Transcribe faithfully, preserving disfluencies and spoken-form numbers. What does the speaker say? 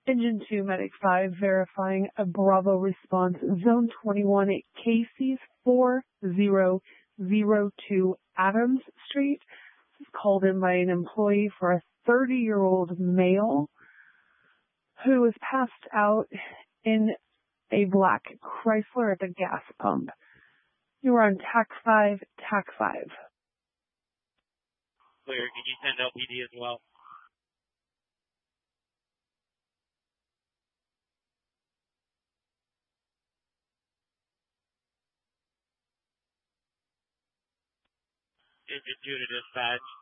Engine two, Medic five, verifying a Bravo response. Zone twenty-one at Casey's four zero zero two Adams Street. This is called in by an employee for a thirty-year-old male who was passed out in a black Chrysler at the gas pump. You are on T A C five, T A C five. Clear. Can you send L P D as well? Engine two to dispatch.